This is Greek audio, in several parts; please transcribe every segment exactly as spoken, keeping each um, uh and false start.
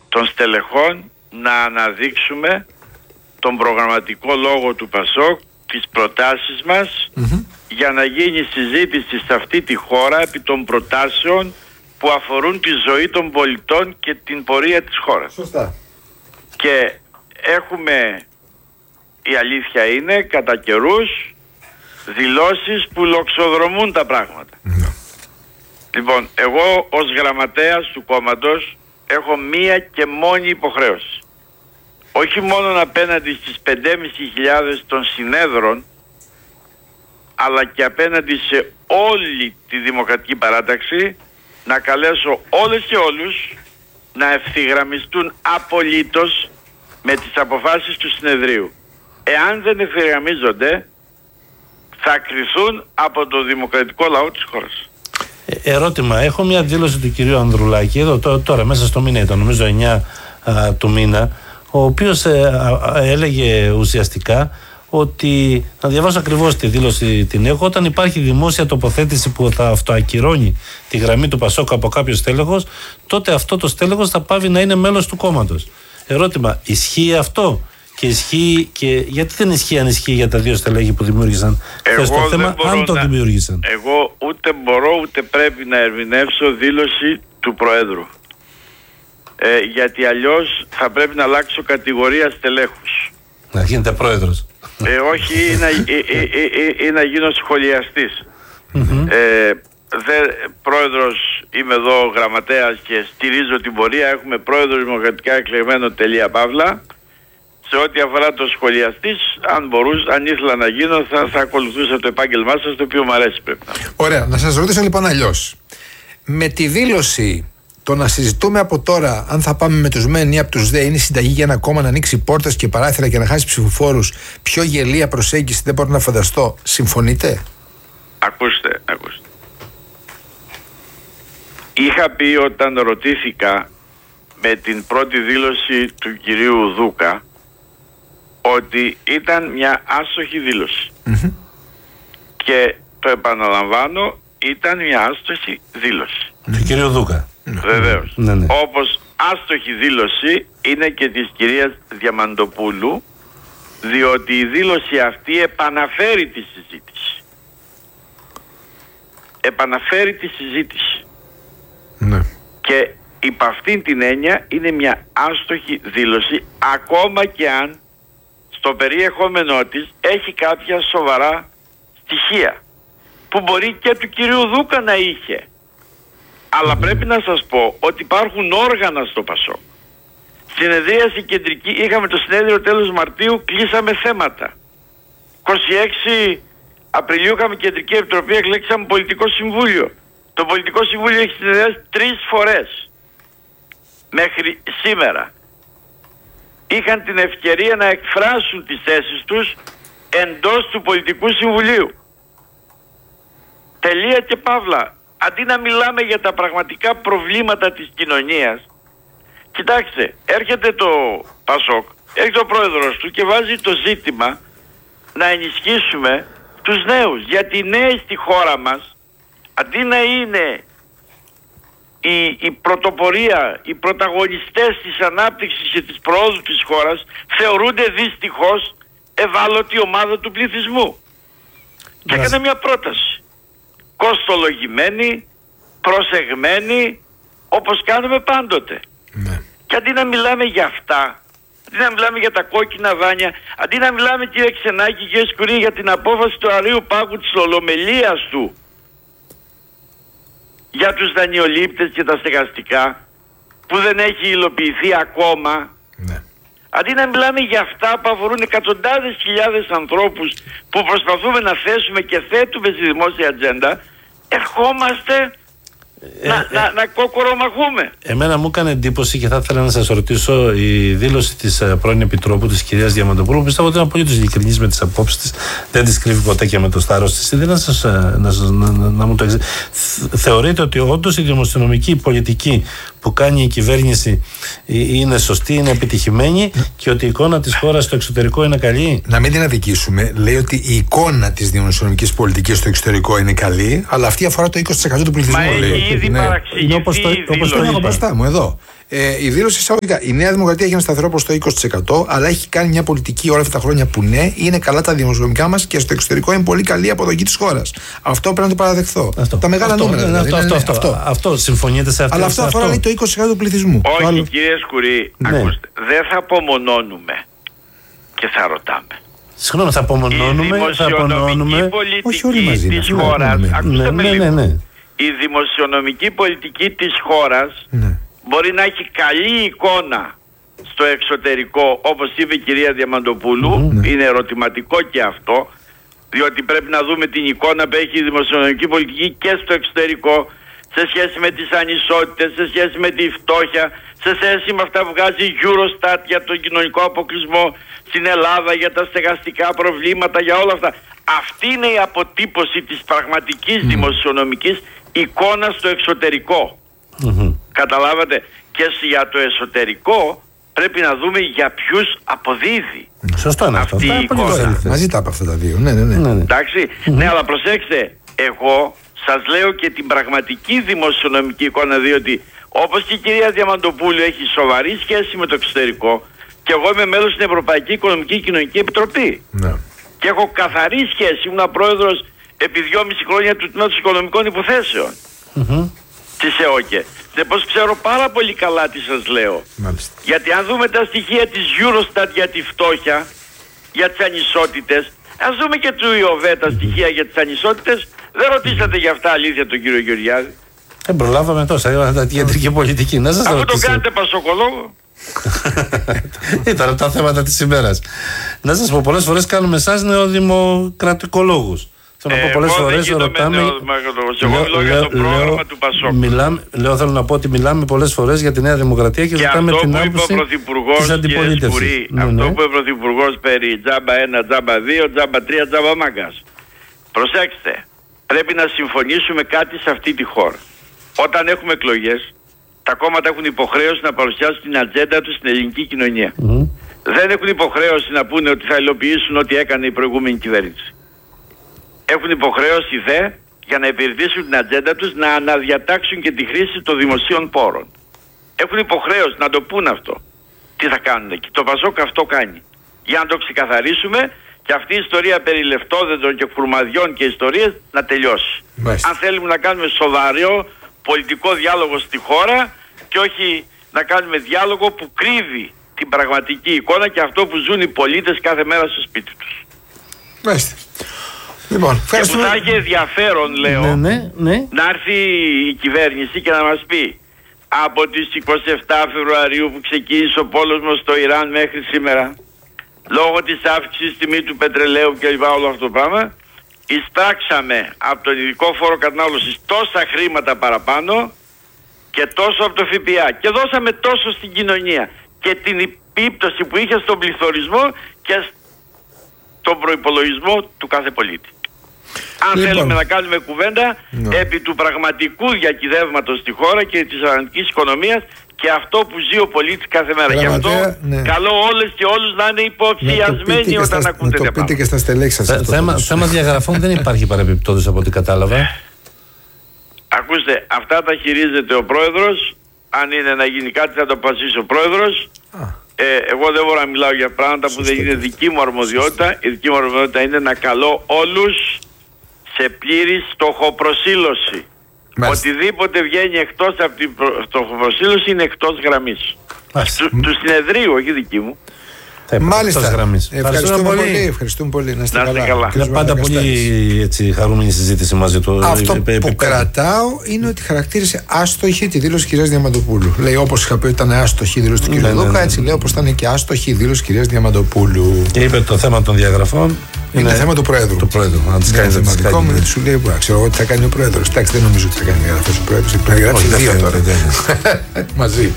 των στελεχών να αναδείξουμε τον προγραμματικό λόγο του ΠΑΣΟΚ, τις προτάσεις μας, mm-hmm. για να γίνει συζήτηση σε αυτή τη χώρα επί των προτάσεων που αφορούν τη ζωή των πολιτών και την πορεία της χώρας. Σωστά. Και έχουμε, η αλήθεια είναι, κατά καιρούς δηλώσεις που λοξοδρομούν τα πράγματα. Mm-hmm. Λοιπόν, εγώ ως γραμματέας του κόμματος έχω μία και μόνη υποχρέωση. Όχι μόνο απέναντι στις πεντέμισι χιλιάδες των συνέδρων, αλλά και απέναντι σε όλη τη Δημοκρατική Παράταξη, να καλέσω όλες και όλους να ευθυγραμμιστούν απολύτως με τις αποφάσεις του συνεδρίου. Εάν δεν ευθυγραμμίζονται, θα κριθούν από το δημοκρατικό λαό της χώρας. Ε, ερώτημα, έχω μια δήλωση του κυρίου Ανδρουλάκη, εδώ τώρα, τώρα μέσα στο μήνα ήταν, νομίζω εννιά α, του μήνα, ο οποίος ε, α, α, έλεγε ουσιαστικά ότι, να διαβάσω ακριβώς τη δήλωση την έχω, όταν υπάρχει δημόσια τοποθέτηση που θα αυτοακυρώνει τη γραμμή του ΠΑΣΟΚ από κάποιο στέλεχος, τότε αυτό το στέλεχος θα πάβει να είναι μέλος του κόμματος. Ερώτημα, ισχύει αυτό? Και ισχύει και γιατί δεν ισχύει αν ισχύει για τα δύο στελέχη που δημιούργησαν? Εγώ το θέμα, αν το να... δημιούργησαν. Εγώ ούτε μπορώ ούτε πρέπει να ερμηνεύσω δήλωση του Προέδρου. Ε, γιατί αλλιώς θα πρέπει να αλλάξω κατηγορία στελέχους. Να γίνετε πρόεδρος. Ε, όχι, ή να, ή, ή, ή, ή να γίνω σχολιαστής. Mm-hmm. Ε, δε, πρόεδρος, είμαι εδώ γραμματέας και στηρίζω την πορεία. Έχουμε πρόεδρο δημοκρατικά εκλεγμένο, τελεία παύλα. Σε ό,τι αφορά το σχολιαστής, αν μπορούσα, αν ήθελα να γίνω, θα, θα ακολουθούσα το επάγγελμά σας, το οποίο μου αρέσει πρέπει να. Ωραία, να σας ρωτήσω λοιπόν αλλιώς. Με τη δήλωση, το να συζητούμε από τώρα αν θα πάμε με τους μεν ή από τους δε είναι συνταγή για ένα κόμμα να ανοίξει πόρτες και παράθυρα και να χάσει ψηφοφόρους, πιο γελία προσέγγιση δεν μπορώ να φανταστώ. Συμφωνείτε? Ακούστε, ακούστε. Είχα πει όταν ρωτήθηκα με την πρώτη δήλωση του κυρίου Δούκα ότι ήταν μια άστοχη δήλωση. Mm-hmm. Και το επαναλαμβάνω, ήταν μια άστοχη δήλωση. Του κυρίου Δούκα. Βεβαίως. Ναι, ναι. Όπως άστοχη δήλωση είναι και της κυρίας Διαμαντοπούλου, διότι η δήλωση αυτή επαναφέρει τη συζήτηση. Επαναφέρει τη συζήτηση. Ναι. Και υπ' αυτήν την έννοια είναι μια άστοχη δήλωση, ακόμα και αν στο περιεχόμενό της έχει κάποια σοβαρά στοιχεία που μπορεί και του κυρίου Δούκα να είχε. Αλλά mm. πρέπει να σας πω ότι υπάρχουν όργανα στο ΠΑΣΟΚ. Συνεδρίαση κεντρική, είχαμε το συνέδριο τέλος Μαρτίου, κλείσαμε θέματα. είκοσι έξι Απριλίου είχαμε κεντρική επιτροπή, εκλέξαμε πολιτικό συμβούλιο. Το πολιτικό συμβούλιο έχει συνεδριάσει τρεις φορές μέχρι σήμερα. Είχαν την ευκαιρία να εκφράσουν τις θέσεις τους εντός του πολιτικού συμβουλίου. Τελεία και παύλα. Αντί να μιλάμε για τα πραγματικά προβλήματα της κοινωνίας, κοιτάξτε, έρχεται το ΠΑΣΟΚ, έρχεται ο πρόεδρος του και βάζει το ζήτημα να ενισχύσουμε τους νέους. Γιατί οι νέοι στη χώρα μας, αντί να είναι η, η πρωτοπορία, οι πρωταγωνιστές της ανάπτυξης και της προόδου της χώρας, θεωρούνται δυστυχώς ευάλωτη ομάδα του πληθυσμού. Και έκανε μια πρόταση. Κοστολογημένη, προσεγμένη, όπως κάνουμε πάντοτε. Ναι. Και αντί να μιλάμε για αυτά, αντί να μιλάμε για τα κόκκινα δάνεια, αντί να μιλάμε, κύριε Ξενάκη, κύριε Σκουρή, για την απόφαση του Αρείου Πάγου της ολομελίας του για τους δανειολήπτες και τα στεγαστικά που δεν έχει υλοποιηθεί ακόμα, ναι. Αντί να μιλάμε για αυτά που αφορούν εκατοντάδες χιλιάδες ανθρώπους που προσπαθούμε να θέσουμε και θέτουμε στη δημόσια ατζέντα, ερχόμαστε ε, να, ε, να, να κοκορομαχούμε. Εμένα μου έκανε εντύπωση και θα ήθελα να σας ρωτήσω η δήλωση της πρώην Επιτρόπου της κυρίας Διαμαντοπούλου, που πιστεύω ότι είναι απολύτως ειλικρινής με τις απόψεις της, δεν τις κρύβει ποτέ και με το στάρος της. Ήθελα να, σας, να, σας, να, να, να μου το εξηγήσετε. Θεωρείτε ότι όντως η δημοσιονομική πολιτική που κάνει η κυβέρνηση είναι σωστή, είναι επιτυχημένη και ότι η εικόνα της χώρας στο εξωτερικό είναι καλή? Να μην την αδικήσουμε. Λέει ότι η εικόνα της δημοσιονομικής πολιτικής στο εξωτερικό είναι καλή, αλλά αυτή αφορά το είκοσι τοις εκατό του πληθυσμού. Μα λέει. έχει ήδη ναι. παραξηγηθεί όπως το, όπως το έχω μπροστά μου εδώ. Ε, η δήλωση εισαγωγικά. Η Νέα Δημοκρατία έχει ένα σταθερό προς το είκοσι τοις εκατό, αλλά έχει κάνει μια πολιτική όλα αυτά τα χρόνια που ναι, είναι καλά τα δημοσιονομικά μας και στο εξωτερικό είναι πολύ καλή η αποδοχή της χώρας. Αυτό πρέπει να το παραδεχθώ. Αυτό. Τα μεγάλα αυτό, νούμερα. Δηλαδή, αυτό, ναι, ναι, αυτό, αυτό, αυτό. αυτό συμφωνείτε σε αυτό. Αλλά αυτό αφορά αυτό. Το είκοσι τοις εκατό του πληθυσμού. Όχι, άλλο... κύριε Σκουρή, ναι. Ακούστε, δεν θα απομονώνουμε και θα ρωτάμε. Συγγνώμη, θα απομονώνουμε. Η δημοσιονομική πολιτική της χώρας. Ακούστε με λίγο. Η δημοσιονομική πολιτική της χώρας ναι. μπορεί να έχει καλή εικόνα στο εξωτερικό, όπως είπε η κυρία Διαμαντοπούλου, mm-hmm. είναι ερωτηματικό και αυτό, διότι πρέπει να δούμε την εικόνα που έχει η δημοσιονομική πολιτική και στο εξωτερικό, σε σχέση με τις ανισότητες, σε σχέση με τη φτώχεια, σε σχέση με αυτά που βγάζει η Eurostat για τον κοινωνικό αποκλεισμό στην Ελλάδα, για τα στεγαστικά προβλήματα, για όλα αυτά. Αυτή είναι η αποτύπωση της πραγματικής mm. δημοσιονομικής εικόνας στο εξωτερικό. Mm-hmm. Καταλάβατε? Και για το εσωτερικό πρέπει να δούμε για ποιους αποδίδει. Σωστό είναι αυτό. Αυτή η εικόνα. Μαζί τα από αυτά τα δύο. Ναι, ναι, ναι. ναι, ναι. Εντάξει. Mm-hmm. Ναι, αλλά προσέξτε, εγώ σας λέω και την πραγματική δημοσιονομική εικόνα, διότι όπως και η κυρία Διαμαντοπούλου έχει σοβαρή σχέση με το εξωτερικό και εγώ είμαι μέλος στην Ευρωπαϊκή Οικονομική και Κοινωνική Επιτροπή. Ναι. Και έχω καθαρή σχέση, ήμουν πρόεδρος επί δυόμιση χρόνια του Τμήματος Οικονομικών Υποθέσεων Mm-hmm. της ΕΟΚΕ. Συνεπώς ξέρω πάρα πολύ καλά τι σας λέω. Μάλιστα. Γιατί αν δούμε τα στοιχεία της Eurostat για τη φτώχεια, για τις ανισότητες, ας δούμε και του ΙΟΒΕ τα στοιχεία για τις ανισότητες. Δεν ρωτήσατε για αυτά αλήθεια τον κύριο Γεωργιάδη? Δεν προλάβαμε τόσα, τα ιατρική πολιτική. Να σας αφού ρωτήσω. το κάνετε πασοκολόγο. Ήταν τα θέματα της ημέρας. Να σας πω, πολλές φορές κάνουμε εσάς νεοδημοκρατικολόγους. Θέλω να πω πολλές φορές ρωτάμε. Εγώ μιλώ για το πρόγραμμα του Πασόκ. Μιλάμε, λέω, θέλω να πω ότι μιλάμε πολλές φορές για τη Νέα Δημοκρατία και, και ρωτάμε την άποψη της αντιπολίτευσης. Ναι, αυτό ναι. που είπε ο Πρωθυπουργός περί τζάμπα ένα, τζάμπα δύο, τζάμπα τρία, τζάμπα μάγκας. Προσέξτε, πρέπει να συμφωνήσουμε κάτι σε αυτή τη χώρα. Όταν έχουμε εκλογές, τα κόμματα έχουν υποχρέωση να παρουσιάσουν την ατζέντα τους στην ελληνική κοινωνία. Mm-hmm. Δεν έχουν υποχρέωση να πούνε ότι θα υλοποιήσουν ό,τι έκανε η προηγούμενη κυβέρνηση. Έχουν υποχρέωση δε για να υπηρετήσουν την ατζέντα τους να αναδιατάξουν και τη χρήση των δημοσίων πόρων. Έχουν υποχρέωση να το πούν αυτό. Τι θα κάνουν και το Πασόκ αυτό κάνει. Για να το ξεκαθαρίσουμε και αυτή η ιστορία περί λεφτόδεντρων και κουρμαδιών και ιστορίες να τελειώσει. Μάλιστα. Αν θέλουμε να κάνουμε σοβαρό πολιτικό διάλογο στη χώρα και όχι να κάνουμε διάλογο που κρύβει την πραγματική εικόνα και αυτό που ζουν οι πολίτες κάθε μέρα στο σπίτι τους. Μάλιστα. Λοιπόν, και που θα έχει ενδιαφέρον, λέω, ναι, ναι, ναι. να έρθει η κυβέρνηση και να μας πει από τις εικοστή εβδόμη Φεβρουαρίου που ξεκίνησε ο πόλεμος στο Ιράν μέχρι σήμερα, λόγω της αύξησης τιμή του πετρελαίου και λοιπά, όλο αυτό το πράγμα, εισπράξαμε από τον ειδικό φόρο κατανάλωσης τόσα χρήματα παραπάνω και τόσο από το ΦΠΑ και δώσαμε τόσο στην κοινωνία και την επίπτωση που είχε στον πληθωρισμό και στον προϋπολογισμό του κάθε πολίτη. Αν λοιπόν θέλουμε να κάνουμε κουβέντα no. επί του πραγματικού διακυδεύματος στη χώρα και της αναλυτικής οικονομίας και αυτό που ζει ο πολίτης κάθε μέρα. Γι' αυτό ναι. καλώ όλες και όλους να είναι υποψιασμένοι όταν ακούν τέτοια πράγματα. Να το πείτε και στα στελέχη σας. Θε, θέμα, θέμα διαγραφών δεν υπάρχει παρεμπιπτόντως από ό,τι κατάλαβα. Ακούστε, αυτά τα χειρίζεται ο πρόεδρος. Αν είναι να γίνει κάτι θα το αποφασίσει ο πρόεδρος. Ε, εγώ δεν μπορώ να μιλάω για πράγματα Σωστή. που δεν είναι δική μου αρμοδιότητα. Σωστή. Η δική μου αρμοδιότητα είναι να καλώ όλους σε πλήρη στοχοπροσήλωση. Μάλιστα. Οτιδήποτε βγαίνει εκτός από την στοχοπροσήλωση είναι εκτός γραμμής. Του, του συνεδρίου, όχι δική μου. Μάλιστα. Ευχαριστούμε, Ευχαριστούμε πολύ. πολύ. Ευχαριστούμε πολύ. Να είστε να είστε καλά. καλά. Είναι πάντα πολύ έτσι, χαρούμενη συζήτηση μαζί του. Αυτό επί, που επί, κρατάω είναι ότι χαρακτήρισε άστοχη τη δήλωση της κυρίας Διαμαντοπούλου. Λέει όπως είχα πει ότι ήταν άστοχη η δήλωση του κυρίου Δούκα, ναι, ναι, ναι. έτσι λέει όπως ήταν και άστοχη η δήλωση της κυρίας Διαμαντοπούλου. Και είπε το θέμα των διαγραφών. Είναι, είναι θέμα του Πρόεδρου. Του Πρόεδρου. Αν τις κάνει, δεν δικό μου, σου λέει που ξέρω εγώ τι θα κάνει ο Πρόεδρος. Εντάξει, δεν νομίζω ότι θα κάνει διαγραφές ο Πρόεδρος. Έχει περιγράψει δύο τώρα. Μαζί.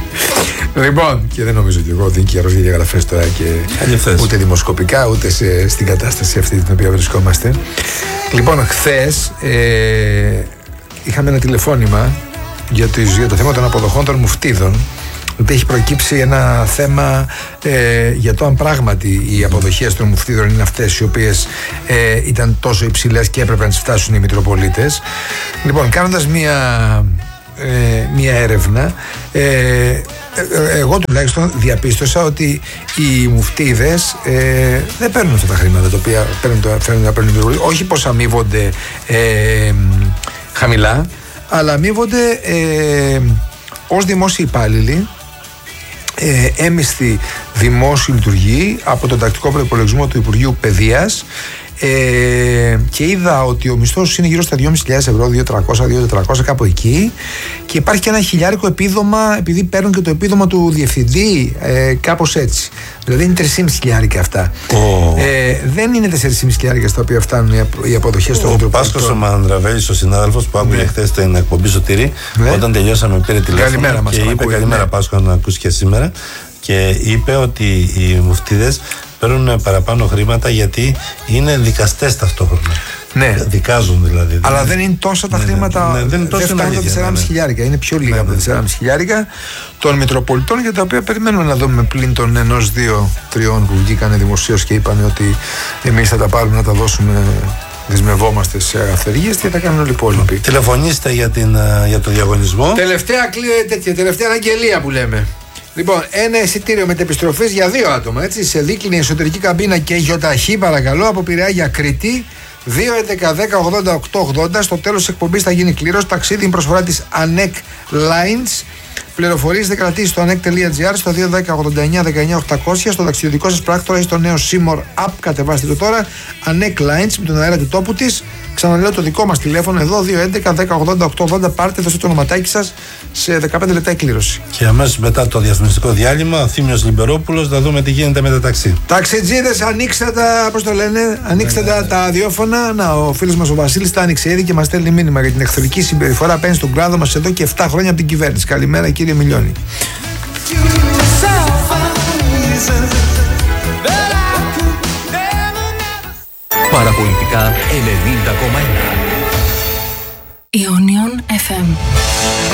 Λοιπόν, και δεν νομίζω ότι εγώ δίνει καιρός για διαγραφές τώρα και ούτε δημοσκοπικά ούτε σε, στην κατάσταση αυτή την οποία βρισκόμαστε. Λοιπόν, χθες ε, είχαμε ένα τηλεφώνημα για το, για το θέμα των αποδοχών των μουφτίδων, ότι έχει προκύψει ένα θέμα ε, για το αν πράγματι οι αποδοχές των μουφτίδων είναι αυτές οι οποίες ε, ήταν τόσο υψηλές και έπρεπε να τις φτάσουν οι Μητροπολίτες. Λοιπόν, κάνοντας μία ε, μια έρευνα. Ε, εγώ τουλάχιστον διαπίστωσα ότι οι μουφτίδες ε, δεν παίρνουν αυτά τα χρήματα τα οποία παίρνουν, το, φέρνουν να παίρνουν οι, όχι πως αμείβονται ε, χαμηλά, αλλά αμείβονται ε, ως δημόσιοι υπάλληλοι, ε, έμισθοι δημόσιοι λειτουργοί από τον τακτικό προϋπολογισμό του Υπουργείου Παιδείας. Ε, και είδα ότι ο μισθός είναι γύρω στα δυόμισι χιλιάδες ευρώ, δύο χιλιάδες τριακόσια με δύο χιλιάδες τετρακόσια, κάπου εκεί, και υπάρχει και ένα χιλιάρικο επίδομα επειδή παίρνουν και το επίδομα του διευθυντή, ε, κάπως έτσι. Δηλαδή είναι τρεις και μισό χιλιάρικα αυτά. Oh. Ε, δεν είναι τέσσερις και μισό χιλιάρικα στα οποία φτάνουν οι αποδοχές των Μητροπολιτών. Ο Πάσκος ο Μανδραβέλης, ο συνάδελφος που άκουγε ναι. χθες την εκπομπή Σωτήρη, ναι. όταν τελειώσαμε πήρε τηλέφωνο και είπε ακούει, καλημέρα ναι. Πάσκο, να ακούσει και σήμερα, και είπε ότι οι μουφτίδες παίρνουν παραπάνω χρήματα γιατί είναι δικαστές ταυτόχρονα. Ναι. Δικάζουν δηλαδή. Αλλά δεν είναι τόσα τα ναι, χρήματα. Ναι, ναι, δεν, δεν φτάνουν τα τέσσερα και μισό χιλιάρικα. Είναι πιο λίγα ναι, από τα τέσσερα και μισό χιλιάρικα των Μητροπολιτών, για τα οποία περιμένουμε να δούμε πλην των ενός, δύο, τριών που βγήκαν δημοσίως και είπαν ότι εμείς θα τα πάρουμε να τα δώσουμε. Δεσμευόμαστε σε αυθεργίες και θα κάνουν όλοι οι υπόλοιποι. Τηλεφωνήστε για, την, για το διαγωνισμό. Τελευταία, τέτοια, τελευταία αναγγελία που λέμε. Λοιπόν, ένα εισιτήριο μετεπιστροφής για δύο άτομα, έτσι, σε δίκλινη εσωτερική καμπίνα και γιοταχή, παρακαλώ, από Πειραιά για Κρήτη, δύο έντεκα δέκα ογδόντα οκτώ ογδόντα. Στο τέλος της εκπομπής θα γίνει κλήρωση. Ταξίδι, είναι προσφορά της ANEC Lines. Πληροφορίες δεν κρατήσει στο anek.gr, στο δύο δέκα ογδόντα εννιά δεκαεννιά οκτακόσια, στο ταξιδιωτικό σας πράκτορα ή στο νέο Seymour App. Κατεβάστε το τώρα. ANEC Lines με τον αέρα του τόπου της. Ξαναλέω το δικό μας τηλέφωνο εδώ, δύο έντεκα δέκα ογδόντα οκτώ ογδόντα. Πάρτε, δώστε το ονοματάκι σας, σε δεκαπέντε λεπτά η κλήρωση. Και αμέσως μετά το διαφημιστικό διάλειμμα, ο Θήμιος Λιμπερόπουλος, να δούμε τι γίνεται με τα ταξί. Ταξιτζίδες, ανοίξτε τα, πώς το λένε, ανοίξτε τα, τα ραδιόφωνα. Να, ο φίλος μας ο Βασίλης τα άνοιξε ήδη και μας στέλνει μήνυμα για την εχθρική συμπεριφορά απέναντι στον κλάδο μας εδώ και επτά χρόνια από την κυβέρνηση. Καλημέρα, κύριε Μιλιώνη. Παραπολιτικά ενενήντα κόμμα ένα. Ionion εφ εμ.